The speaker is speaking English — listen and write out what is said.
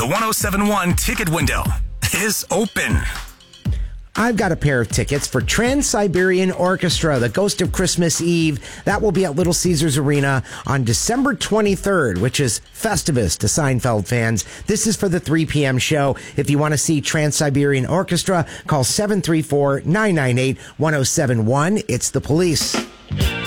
The 1071 ticket window is open. I've got a pair of tickets for Trans-Siberian Orchestra, the Ghost of Christmas Eve. That will be at Little Caesars Arena on December 23rd, which is Festivus to Seinfeld fans. This is for the 3 p.m. show. If you want to see Trans-Siberian Orchestra, call 734-998-1071. It's the Police.